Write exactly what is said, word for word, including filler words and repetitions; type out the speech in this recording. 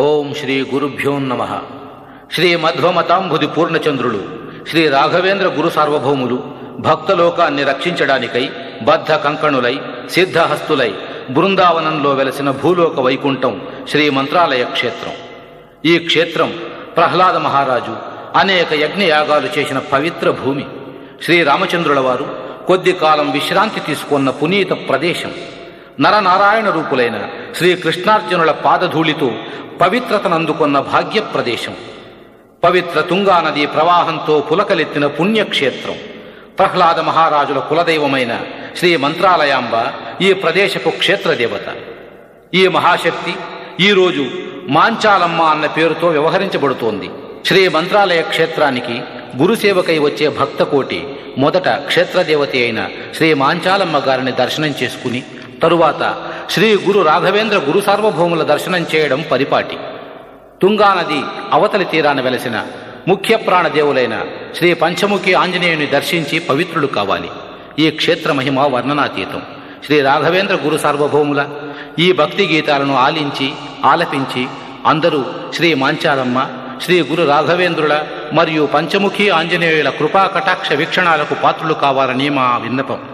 ఓం శ్రీ గురుభ్యో నమః. శ్రీ మధ్వమతాంబుది పూర్ణచంద్రులు శ్రీ రాఘవేంద్ర గురు సార్వభౌములు భక్తలోకాన్ని రక్షించడానికై బద్ధ కంకణులై సిద్ధహస్తులై బృందావనంలో వెలసిన భూలోక వైకుంఠం శ్రీ మంత్రాలయ క్షేత్రం. ఈ క్షేత్రం ప్రహ్లాద మహారాజు అనేక యజ్ఞయాగాలు చేసిన పవిత్ర భూమి. శ్రీరామచంద్రుల వారు కొద్ది కాలం విశ్రాంతి తీసుకున్న పునీత ప్రదేశం. నరనారాయణ రూపులైన శ్రీకృష్ణార్జునుల పాదధూళితో పవిత్రతనందుకున్న భాగ్య ప్రదేశం. పవిత్ర తుంగానది ప్రవాహంతో పులకలెత్తిన పుణ్యక్షేత్రం. ప్రహ్లాద మహారాజుల కులదైవమైన శ్రీ మంత్రాలయాంబ ఈ ప్రదేశపు క్షేత్రదేవత. ఈ మహాశక్తి ఈరోజు మాంచాలమ్మ అన్న పేరుతో వ్యవహరించబడుతోంది. శ్రీ మంత్రాలయ క్షేత్రానికి గురుసేవకై వచ్చే భక్తకోటి మొదట క్షేత్రదేవత అయిన శ్రీ మాంచాలమ్మ గారిని దర్శనం చేసుకుని తరువాత శ్రీ గురు రాఘవేంద్ర గురు సార్వభౌముల దర్శనం చేయడం పరిపాటి. తుంగానది అవతలి తీరాన వెలసిన ముఖ్య ప్రాణదేవులైన శ్రీ పంచముఖి ఆంజనేయుని దర్శించి పవిత్రులు కావాలి. ఈ క్షేత్ర మహిమ వర్ణనాతీతం. శ్రీ రాఘవేంద్ర గురు సార్వభౌముల ఈ భక్తి గీతాలను ఆలించి ఆలపించి అందరూ శ్రీ మాంచాలమ్మ, శ్రీ గురు రాఘవేంద్రుల మరియు పంచముఖి ఆంజనేయుల కృపా కటాక్ష వీక్షణాలకు పాత్రులు కావాలని మా విన్నపం.